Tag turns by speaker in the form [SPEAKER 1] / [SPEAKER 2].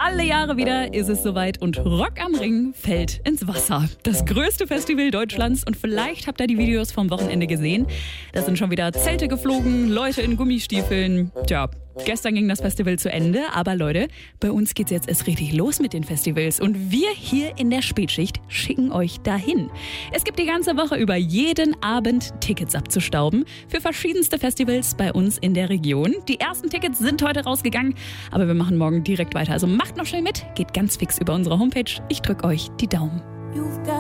[SPEAKER 1] Alle Jahre wieder ist es soweit und Rock am Ring fällt ins Wasser. Das größte Festival Deutschlands und vielleicht habt ihr die Videos vom Wochenende gesehen. Da sind schon wieder Zelte geflogen, Leute in Gummistiefeln. Tja, gestern ging das Festival zu Ende, aber Leute, bei uns geht's jetzt erst richtig los mit den Festivals und wir hier in der Spätschicht schicken euch dahin. Es gibt die ganze Woche über jeden Abend Tickets abzustauben für verschiedenste Festivals bei uns in der Region. Die ersten Tickets sind heute rausgegangen, aber wir machen morgen direkt weiter. Also macht noch schnell mit, geht ganz fix über unsere Homepage. Ich drücke euch die Daumen.